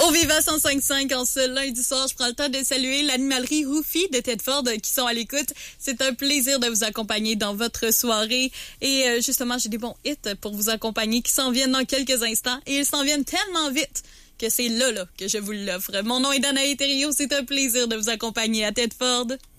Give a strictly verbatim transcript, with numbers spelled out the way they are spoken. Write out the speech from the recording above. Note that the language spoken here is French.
Au Viva cent cinq cinq, en ce lundi soir, je prends le temps de saluer l'animalerie Roofy de Tedford qui sont à l'écoute. C'est un plaisir de vous accompagner dans votre soirée. Et euh, justement, j'ai des bons hits pour vous accompagner qui s'en viennent dans quelques instants. Et ils s'en viennent tellement vite que c'est là, là que je vous l'offre. Mon nom est Danae Thériault. C'est un plaisir de vous accompagner à Tedford.